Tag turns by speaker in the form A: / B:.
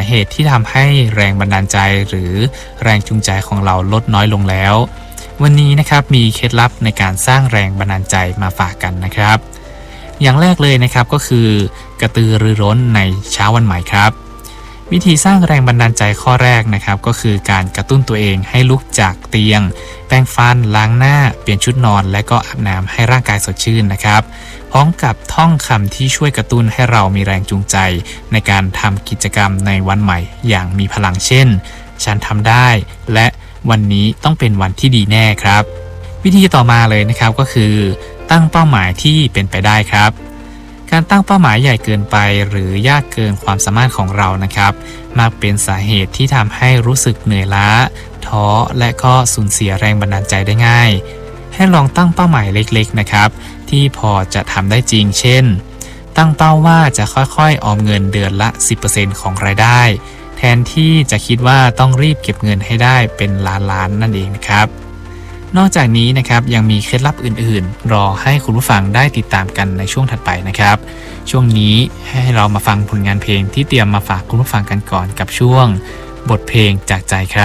A: เหตุที่ทำให้แรงบันดาลใจหรือแรงจูงใจของเราลดน้อยลงแล้ววันนี้นะครับมีเคล็ดลับในการสร้างแรงบันดาลใจมาฝากกันนะครับอย่างแรกเลยนะครับก็คือกระตือรือร้นในเช้าวันใหม่ครับวิธีสร้างแรงบันดาลใจข้อแรกนะครับก็คือการกระตุ้นตัวเองให้ลุกจากเตียงแปรงฟันล้างหน้าเปลี่ยนชุดนอนและก็อาบน้ำให้ร่างกายสดชื่นนะครับพร้อมกับท่องคำที่ช่วยกระตุ้นให้เรามีแรงจูงใจในการทำกิจกรรมในวันใหม่อย่างมีพลังเช่นฉันทำได้และวันนี้ต้องเป็นวันที่ดีแน่ครับวิธีต่อมาเลยนะครับก็คือตั้งเป้าหมายที่เป็นไปได้ครับการตั้งเป้าหมายใหญ่เกินไปหรือยากเกินความสามารถของเรานะครับมักเป็นสาเหตุที่ทำให้รู้สึกเหนื่อยล้าท้อและก็สูญเสียแรงบันดาลใจได้ง่ายให้ลองตั้งเป้าหมายเล็กๆนะครับที่พอจะทำได้จริงเช่นตั้งเป้าว่าจะค่อยๆออมเงินเดือนละ 10% ของรายได้แทนที่จะคิดว่าต้องรีบเก็บเงินให้ได้เป็นล้านๆนั่นเองนะครับนอกจากนี้นะครับยังมีเคล็ดลับอื่นๆรอให้คุณผู้ฟังได้ติดตามกันในช่วงถัดไปนะครับช่วงนี้ให้เรามาฟังผลงานเพลงที่เตรียมมาฝากคุณผู้ฟังกันก่อนกับช่วงบทเพลงจากใจครับ